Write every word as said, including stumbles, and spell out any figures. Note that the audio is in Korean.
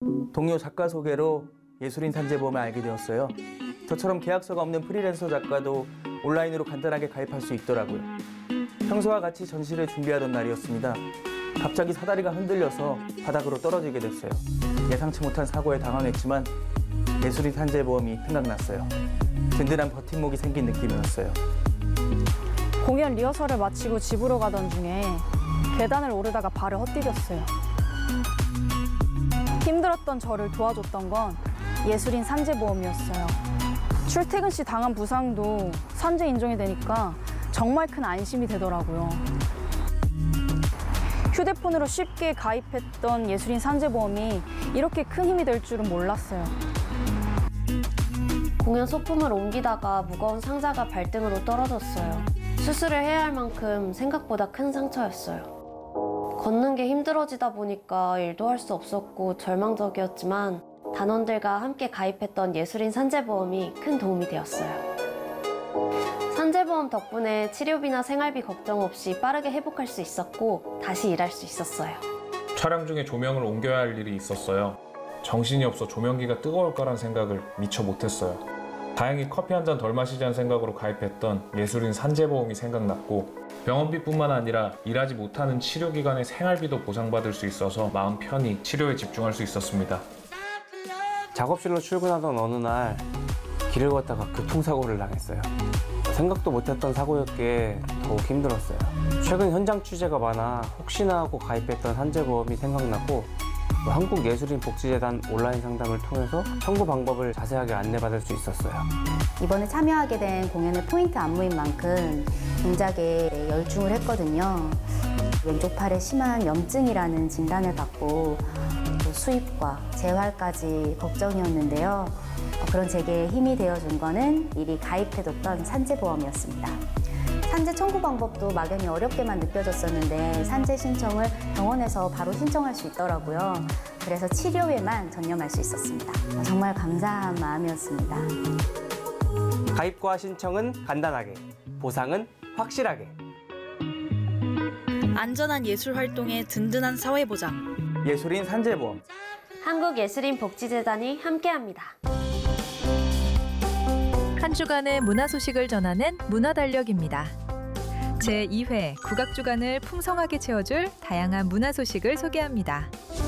동료 작가 소개로 예술인 산재보험을 알게 되었어요. 저처럼 계약서가 없는 프리랜서 작가도 온라인으로 간단하게 가입할 수 있더라고요. 평소와 같이 전시를 준비하던 날이었습니다. 갑자기 사다리가 흔들려서 바닥으로 떨어지게 됐어요. 예상치 못한 사고에 당황했지만 예술인 산재보험이 생각났어요. 든든한 버팀목이 생긴 느낌이었어요. 공연 리허설을 마치고 집으로 가던 중에 계단을 오르다가 발을 헛디뎠어요. 힘들었던 저를 도와줬던 건 예술인 산재보험이었어요. 출퇴근 시 당한 부상도 산재 인정이 되니까 정말 큰 안심이 되더라고요. 휴대폰으로 쉽게 가입했던 예술인 산재보험이 이렇게 큰 힘이 될 줄은 몰랐어요. 공연 소품을 옮기다가 무거운 상자가 발등으로 떨어졌어요. 수술을 해야 할 만큼 생각보다 큰 상처였어요. 걷는 게 힘들어지다 보니까 일도 할 수 없었고 절망적이었지만 단원들과 함께 가입했던 예술인 산재보험이 큰 도움이 되었어요. 산재보험 덕분에 치료비나 생활비 걱정 없이 빠르게 회복할 수 있었고 다시 일할 수 있었어요. 촬영 중에 조명을 옮겨야 할 일이 있었어요. 정신이 없어 조명기가 뜨거울 거란 생각을 미처 못했어요. 다행히 커피 한 잔 덜 마시자는 생각으로 가입했던 예술인 산재보험이 생각났고 병원비뿐만 아니라 일하지 못하는 치료기간의 생활비도 보상받을 수 있어서 마음 편히 치료에 집중할 수 있었습니다. 작업실로 출근하던 어느 날 길을 걷다가 교통사고를 당했어요. 생각도 못했던 사고였기에 더욱 힘들었어요. 최근 현장 취재가 많아 혹시나 하고 가입했던 산재보험이 생각나고 한국예술인복지재단 온라인 상담을 통해서 청구 방법을 자세하게 안내받을 수 있었어요. 이번에 참여하게 된 공연의 포인트 안무인 만큼 동작에 열중을 했거든요. 왼쪽 팔에 심한 염증이라는 진단을 받고 수입과 재활까지 걱정이었는데요. 그런 제게 힘이 되어준 거는 미리 가입해뒀던 산재보험이었습니다. 산재 청구 방법도 막연히 어렵게만 느껴졌었는데 산재 신청을 병원에서 바로 신청할 수 있더라고요. 그래서 치료에만 전념할 수 있었습니다. 정말 감사한 마음이었습니다. 가입과 신청은 간단하게, 보상은 확실하게. 안전한 예술 활동에 든든한 사회 보장. 예술인 산재보험. 한국예술인복지재단이 함께합니다. 한 주간의 문화 소식을 전하는 문화달력입니다. 제이 회 국악주간을 풍성하게 채워줄 다양한 문화 소식을 소개합니다.